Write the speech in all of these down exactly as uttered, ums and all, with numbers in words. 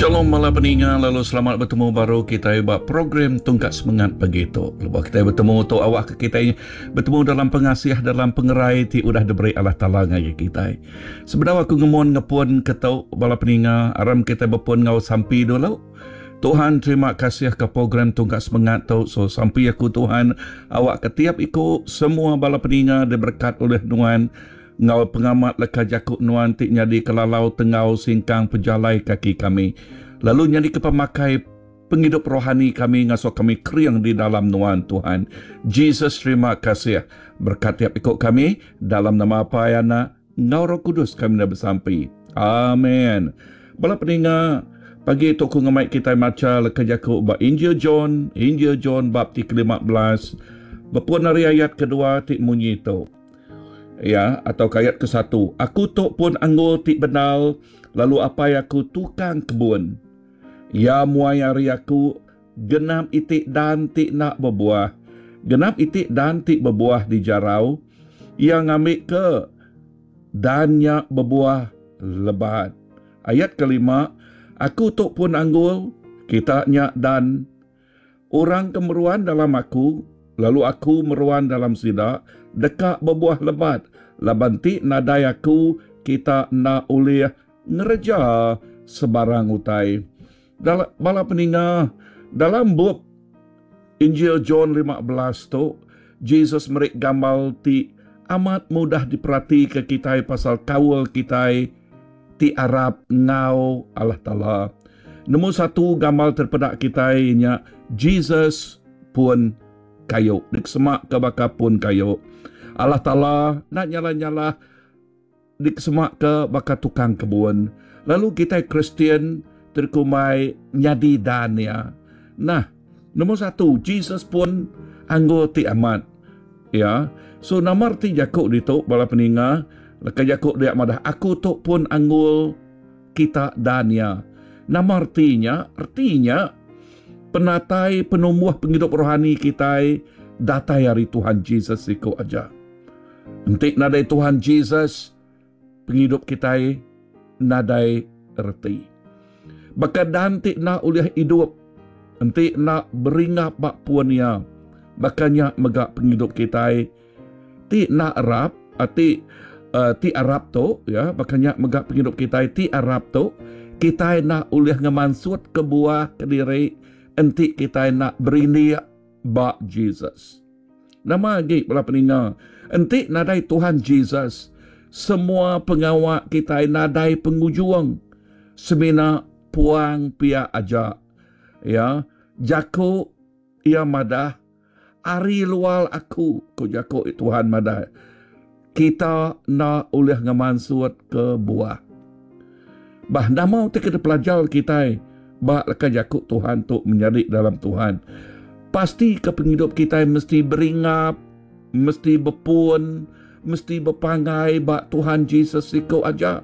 Shalom malam peningat, lalu selamat bertemu baru kita buat program Tongkat Semangat begitu. Lepas kita bertemu tu awak ke kita bertemu dalam pengasiah, dalam pengerai ti udah diberi Allah Ta'ala ngaya kita. Sebenarnya aku ngemon ngepun ketau bala peningat, aram kita berpun ngau sampai dulu. Tuhan terima kasih ke program Tongkat Semangat tu. So sampai aku Tuhan awak ketiap ikut semua bala peningat diberkat oleh Tuhan. Ngau pengamat leka jakuk nuan tik nyadi kelalau tengau singkang pejalai kaki kami. Lalu nyadi kepemakai penghidup rohani kami ngasok kami kriang di dalam nuan Tuhan. Jesus terima kasih. Berkat tiap ikut kami dalam nama apa yana ngau Roh Kudus kami dah bersampai. Amin. Bala peningat pagi tu ku ngamai kita maca leka jakuk ba Injil John, Injil John bab ti kelima belas. Berpun dari ayat kedua tik munyi tu. Ya, atau ayat ke satu. Aku tok pun anggur tik benal, lalu apa yang aku tukang kebun. Ya muayari aku, genap itik dan tik nak berbuah. Genap itik dan tik berbuah di jarau, yang ambil ke dan nyak berbuah lebat. Ayat kelima, aku tok pun anggur, kita nyak dan orang kemeruan dalam aku, lalu aku meruan dalam sidak, dekat berbuah lebat. Labanti nadai aku, kita nak oleh ngereja sebarang utai. Dalam bala peningat, dalam bab Injil John lima belas tu, Jesus merik gambar ti amat mudah diperhati ke kita pasal kawal kita ti Arab ngau Allah Ta'ala. Nombor satu gambar terpedak kita ianya Jesus pun kayu. Dik semak ke baka pun kayu. Allah Ta'ala nak nyala-nyala dik semak ke baka tukang kebun. Lalu kita Kristian terkumai nyadi dan ya. Nah, nombor satu, Jesus pun anggur ti amat. Ya. So, nama arti jakuk di tu, bala peningat, laka jakuk dia madah, aku tu pun anggur kita dan ya. Nama artinya, artinya, penatai penumbuh penghidup rohani kita datai hari Tuhan Jesus ikut aja. Entik nadai Tuhan Jesus penghidup kita nadai erti. Baka dantik nak uliah hidup, entik nak beringap bak puania, bakanya megak penghidup kita ti nak Arab, ati uh, ti Arab tu ya, bakanya megak penghidup kita ti Arab tu, kita nak uliah ngemansut ke buah ke diri. Entik kita nak berini bak Jesus. Nama lagi bala peningat. Entik nadai Tuhan Jesus. Semua pengawak kita nadai pengujuang. Semina puang pia ajak. Ya. Jaku ia madah. Ari lual aku. Ko jaku Tuhan madah. Kita nak oleh ngemansut ke buah. Bah nama kita kena pelajar kita. Bak leka jakuk Tuhan tu menjadi dalam Tuhan. Pasti ke penghidup kita mesti beringap, mesti berpun, mesti berpangai bak Tuhan Jesus ikut aja.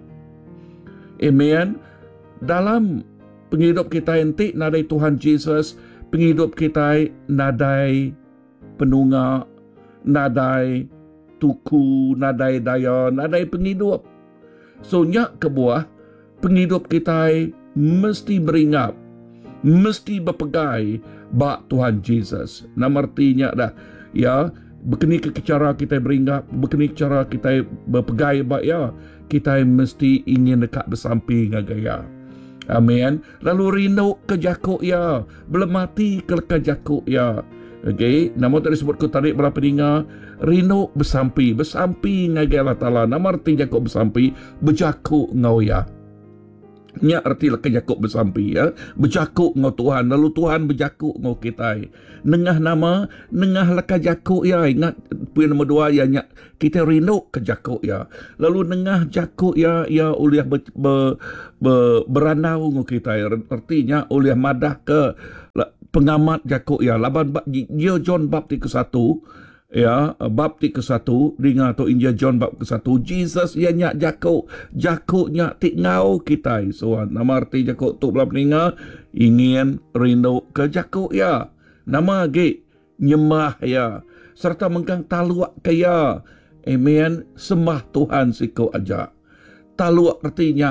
Amen. Dalam penghidup kita entik nadai Tuhan Jesus, penghidup kita nadai penungak, nadai tuku, nadai daya, nadai penghidup. So nyak kebuah, penghidup kita mesti beringap, mesti berpegai bak Tuhan Jesus. Nama artinya dah, ya, berkini ke cara kita beringap, berkini ke cara kita berpegai bak ya, kita mesti ingin dekat bersamping dengan gaya. Amin. Lalu rindu ke jakuk ya, belum mati ke leka jakuk ya. Okey, nama tadi sebut ku tarik bala peningat, rindu bersampi, bersampi dengan gaya Allah Ta'ala. Nama arti jakuk bersampi, berjakuk ngau ya. Nya arti leka jakuk bersampi ya. Berjakuk ngau Tuhan, lalu Tuhan berjakuk ngau kita. Nengah nama, nengah leka jakuk ya. Ingat poin nombor dua ya, nya kita rindu ke jakuk ya. Lalu nengah jakuk ya, ya uliah ber, ber, ber, beranau ngau kita. Artinya uliah madah ke pengamat jakuk ya. Laban dia John bab ke satu. Ya, bab ti ke satu, dengar tu Injil John bab ke satu, Jesus ia nyak jakuk, jakuk nyak tik ngau kita. So, nama arti jakuk tu belah peningat, ingin rindu ke jakuk ya. Nama lagi, nyembah ya. Serta mengkang taluak ke ya. Amen, sembah Tuhan siku aja. Taluak artinya,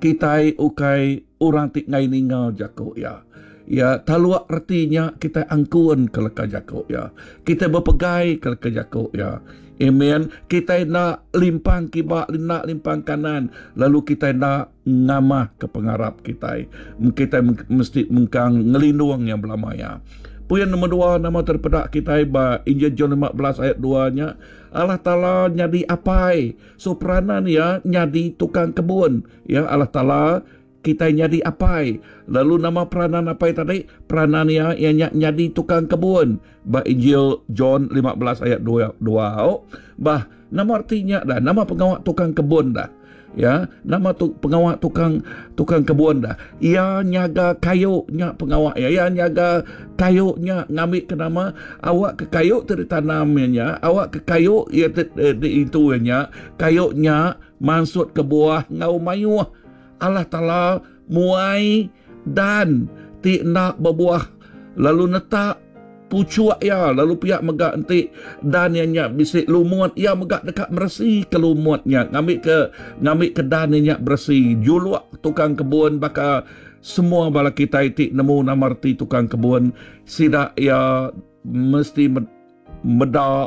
kita ukai orang tik ngai ningal jako ya. Ya, taluak artinya kita angkuan ke leka jako ya. Kita berpegai ke leka jako ya. Amen. Kita nak limpang kibak, nak limpang kanan. Lalu kita nak ngamah ke pengarap kita. Kita mesti mengkang ngelindung yang belamaya. Puan nombor dua, nama terpedak kita ba Injil John lima belas ayat dua nya. Allah Ta'ala nyadi apai. So peranan ya nyadi tukang kebun. Ya, Allah Ta'ala kita nyadi apai. Lalu nama peranan apai tadi? Peranan ya yang nyadi tukang kebun. Ba Injil John lima belas ayat dua. Oh, bah, nama artinya dah, nama pengawal tukang kebun dah. Ya, nama tu pengawal tukang tukang kebun dah. Ia nyaga kayunya pengawal ya, ia nyaga kayunya ngambil ke nama awak ke kayu dari tanamnya, awak ke kayu ia di itu nya, kayunya mansut ke buah ngau mayuh. Allah Ta'ala muai dan ti nak berbuah lalu netak pucuak ya, lalu pihak megak nanti dan yang nyak bisik lumut ya megak dekat bersih ke lumutnya, ngambil ke ngambil ke dan yang nyak bersih. Juluak tukang kebun bakal semua bala kita itik nemu nama arti tukang kebun sidak ya mesti medak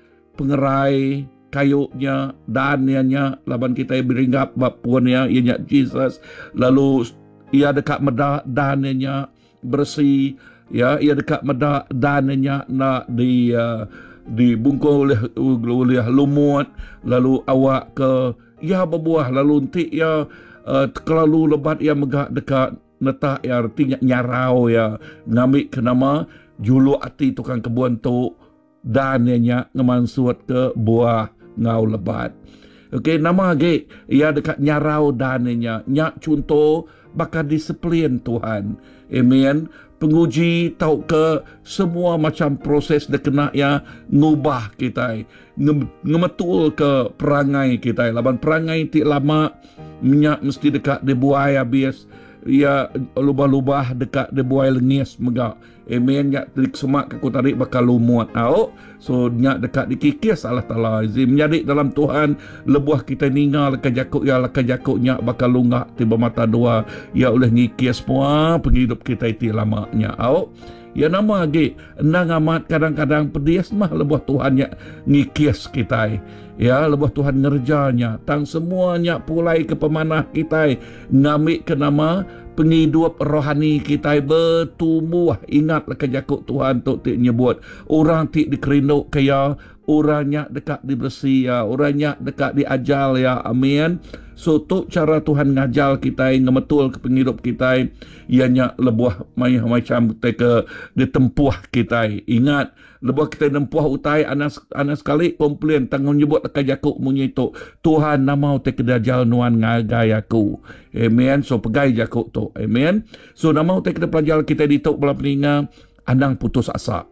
pengerai kayunya dan ianya laban kita beringgap bab puannya ianya Jesus, lalu ia dekat medak dan ianya bersih ya, ia dekat medak dan ianya nak di uh, dibungkul oleh oleh lumut, lalu awak ke ia berbuah, lalu nanti ia uh, terlalu lebat ia megak dekat netak ya artinya nyarau ya, ngambil ke nama julu hati tukang kebun tu dan ianya ngemansut ke buah ngau lebat. Okey, nama lagi ia dekat nyarau dananya, nyak contoh bakal disiplin Tuhan. Amen. Penguji tahu ke semua macam proses dia kena ya ngubah kita, ngemetul ke perangai kita. Laban perangai ti lama minyak mesti dekat dibuai habis. Ya lubah-lubah dekat dibuai lengis megak. Amen. Nyak trik semak ke tarik bakal lumut. Au. So nyak dekat dikikis Allah Ta'ala. Zim menjadi dalam Tuhan lebuah kita ningal ke jakuk ya laka jakuk nyak bakal lunggak tiba mata dua. Ya oleh ngikis semua penghidup kita itu lamanya. Au. Ya nama lagi endang amat kadang-kadang pedis mah lebuah Tuhan nyak ngikis kita. Ya lebuah Tuhan ngerjanya tang semuanya pulai ke pemanah kita ngambil ke nama penghidup rohani kita bertumbuh. Ingatlah ke jakuk Tuhan tu tik nyebut orang tik dikerinduk kaya orangnya dekat dibersih ya, orangnya dekat diajal ya. Amin. So tu cara Tuhan ngajal kita ngemetul ke penghidup kita ianya lebuah macam ke ditempuh kita. Ingat lebuah kita nempuh utai anas anas sekali komplain tanggung nyebut ke jakuk munyi tu Tuhan nama te kedajal nuan ngagai aku. Amen. So pegai jakuk tu. Amen. So nama te kedajal kita ditok bala peninga andang putus asa.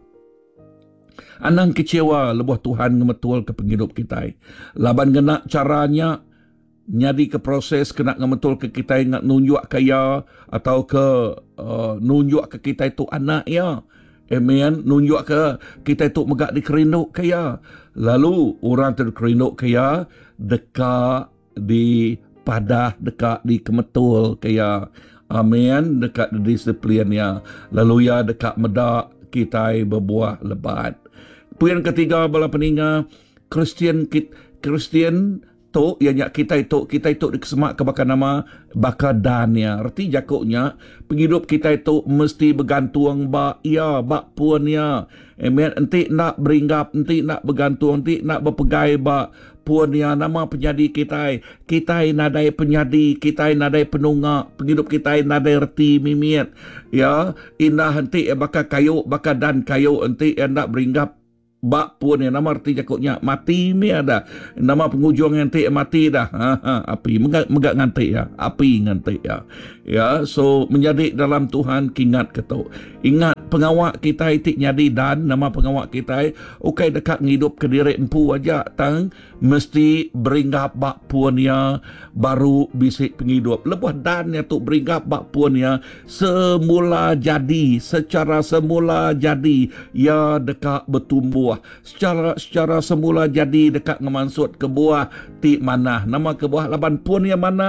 Anang kecewa lebuah Tuhan ngemetul ke penghidup kita. Laban kena caranya nyadi ke proses kena ngemetul ke kita nak nunjuk kaya atau ke uh, nunjuk ke kita itu anak ya. Amen. Nunjuk ke kita itu megak dikerinduk kaya. Lalu orang terkerinduk kaya dekat di padah, dekat di kemetul kaya. Amen. Dekat di disiplin ya. Lalu ya dekat medak kita berbuah lebat. Poin ketiga bala peninga Kristian Kristian tu ianya kita itu kita itu dikesemak ke bakal nama bakal dannya. Arti jakuknya penghidup kita itu mesti bergantung ba ya bak puannya. Amen. Enti nak beringgap, enti nak bergantung, enti nak berpegai ba puannya nama penyadi kita. Kita nadai penyadi, kita nadai penungak, penghidup kita nadai reti mimit. Ya, indah enti bakal kayu, bakal dan kayu enti nak beringgap bak pun yang nama arti jakutnya mati ni ada nama pengujung nganti mati dah ha, ha, api megak megak nganti ya api nganti ya ya. So menjadi dalam Tuhan kingat ketuk ingat pengawak kita itik nyadi dan nama pengawak kita ukai dekat ngidup ke diri empu aja tang mesti beringgap bak puannya baru bisik penghidup lebuh dan ya tu beringgap bak puannya semula jadi secara semula jadi ya dekat bertumbuh secara secara semula jadi dekat ngemansut ke buah ti mana nama ke buah laban pun yang mana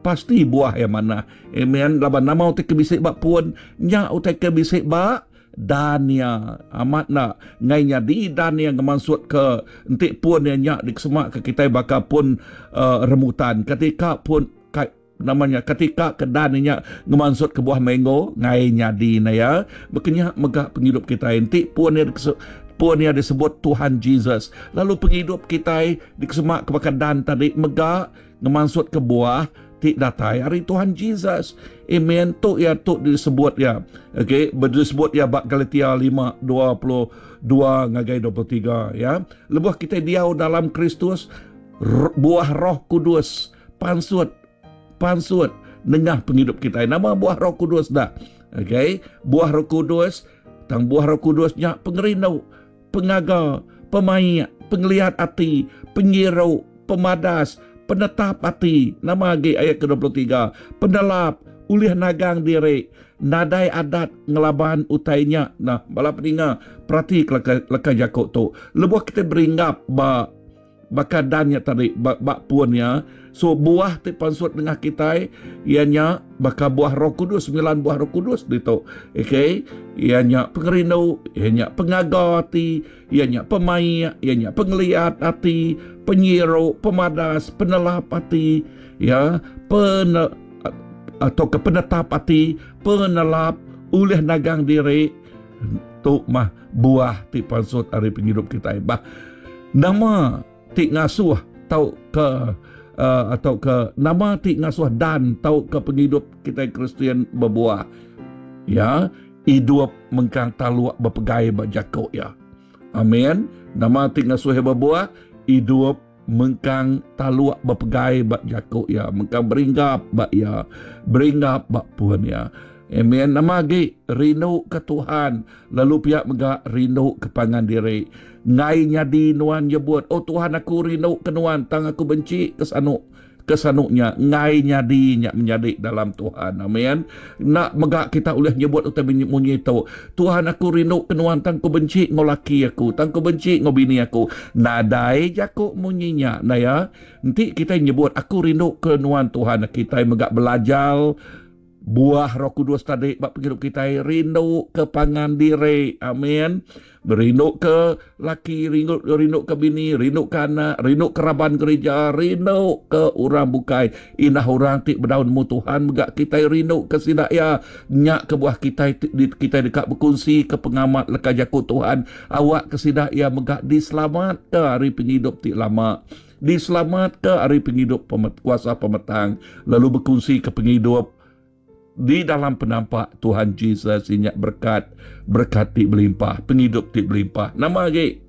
pasti buah yang mana. Amen. Laban nama utai kebisik bak puan, nya utai kebisik bak dania. Amat nak ngainya di dania ngemansut ke entik pun yang nyak dikesemak ke kita bakal pun uh, remutan. Ketika pun kai, namanya ketika kedaninya ngemansut ke buah mango ngainya di na ya. Bekenya megak penghidup kita entik pun yang pun yang disebut Tuhan Jesus. Lalu penghidup kita dikesemak ke bakal dan tadi megak ngemansut ke buah tik datai hari Tuhan Jesus. Amen. Tu ya tu disebut ya. Okey, disebut ya bab Galatia lima dua puluh dua ngagai dua puluh tiga ya. Lebuh kita diau dalam Kristus, buah Roh Kudus pansut pansut nengah penghidup kita. Nama buah Roh Kudus dah. Okey, buah Roh Kudus, tang buah Roh Kudusnya pengerindau, pengaga, pemain, penglihat hati, penyirau, pemadas, penetap hati. Nama lagi ayat ke dua puluh tiga. Pendelap, ulih nagang diri, nadai adat ngelaban utainya. Nah, bala peninga, perhati leka, leka jakuk tu. Lebuh kita beringgap ba bakadannya tadi, bak, bak puannya. So, buah ti pansut dengan kita, ianya bakal buah Roh Kudus, sembilan buah Roh Kudus itu. Okay? Ianya pengerindau, ianya pengaga hati, ianya pemain, ianya penglihat hati, penyiru, pemadas, penelap hati, ya, pen atau ke penetap hati, penelap, ulih nagang diri, tu mah buah ti pansut hari penghidup kita. Bah, nama ti ngasuh tau ke Uh, atau ke nama ti ngasuh dan tau ke penghidup kita Kristian berbuah ya, hidup mengkang taluak berpegai berjakuk ya. Amin. Nama ti ngasuh berbuah, hidup mengkang taluak berpegai berjakuk ya, mengkang beringgap bak ya, beringgap bak puan ya. Amin. Nama lagi rindu ke Tuhan, lalu pihak megak rindu ke pangan diri. Ngai nyadi nuan nyebut, oh Tuhan aku rindu ke nuan, tang aku benci kesanuk kesanuknya. Ngai nyadi nyak menjadi dalam Tuhan. Amin. Nak megak kita boleh nyebut utai bunyi tu, Tuhan aku rindu ke nuan, tang aku benci ngolaki aku, tang aku benci ngobini aku. Nadai jakuk munyinya. Nah ya, nanti kita nyebut aku rindu ke nuan Tuhan, kita megak belajar buah Roh Kudus tadi bab penghidup kita, rindu ke pangan diri. Amin. Rindu ke laki, rindu, rindu ke bini, rindu ke anak, rindu ke raban gereja, rindu ke orang bukai. Inah orang tik berdaun mu Tuhan, megak kita rindu ke sidaya, nyak ke buah kita kita dekat berkongsi ke pengamat leka jakut Tuhan. Awak ke sidaya megak diselamat ke hari penghidup tik lama. Diselamat ke hari penghidup pemet, kuasa pemetang. Lalu berkongsi ke penghidup di dalam penampak Tuhan Jesus, inyak berkat, berkat ti berlimpah, penghidup ti berlimpah. Nama lagi,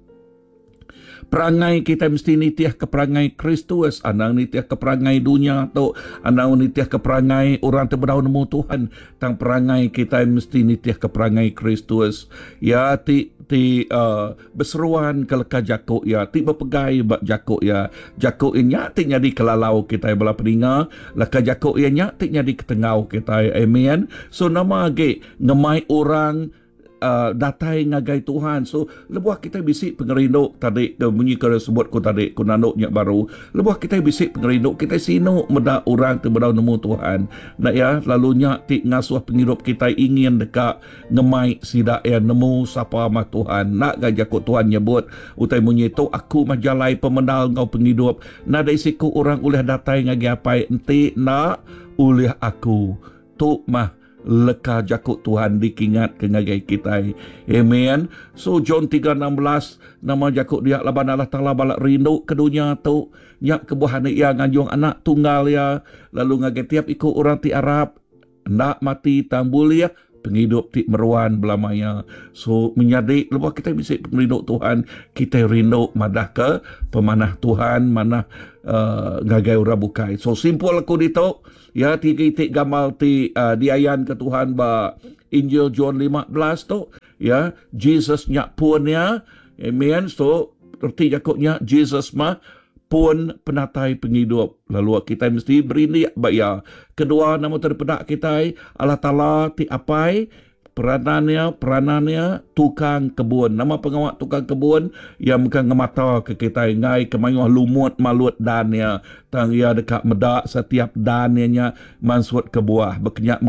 perangai kita mesti nitiah ke perangai Kristus, anang nitiah ke perangai dunia atau anang nitiah ke perangai orang terberdaun nemu Tuhan. Tang perangai kita mesti nitiah ke perangai Kristus. Ya, ti ti uh, berseruan ke leka jakuk ya, ti berpegai bak jakuk ya. Jakuk inya ti nyadi kelalau kita bala peninga, leka jakuk inya ti nyadi ketengau kita. Amen. So nama lagi ngemai orang Uh, datai ngagai Tuhan. So lebuah kita bisik pengerinduk tadi, dah bunyi kena sebut ku tadi ku nanuknya baru. Lebuah kita bisik pengerinduk, kita sinuk meda orang terberdau nemu Tuhan. Nak ya, lalunya ti ngasuh penghidup kita ingin dekat ngemai sidak ya nemu sapa mah Tuhan. Nak gajakut Tuhan nyebut utai bunyi tu aku majalai pemendal ngau penghidup. Nak dari siku orang ulih datai ngagi apai enti nak ulih aku. Tu mah leka jakut Tuhan dikingat ke ngagai kita. Amen. So John tiga enam belas, nama jakut dia laban Allah Ta'ala balak rindu ke dunia tu, nyak kebuahan ia nganjung anak tunggal ya, lalu ngagai tiap ikut orang ti Arab, nak mati tambul ya, penghidup ti meruan belamanya. So menjadi lepas kita bisa penghidup Tuhan, kita rindu madah ke pemanah Tuhan, manah uh, ngagai orang bukai. So simple aku dito ya, tiga titik gamal ti uh, diayan ke Tuhan ba Injil John lima belas tu ya, Jesus nyak pun ya. Amen. So erti jakutnya Jesus mah pun penatai penghidup. Lalu kita mesti berindik ba ya. Kedua nama terpedak kita Allah Ta'ala ti apai peranannya peranannya tukang kebun. Nama pengawak tukang kebun yang bukan ngemata ke kita ngai kemayuh lumut malut dannya tang ia dekat medak setiap dannya mansut ke buah berkenyak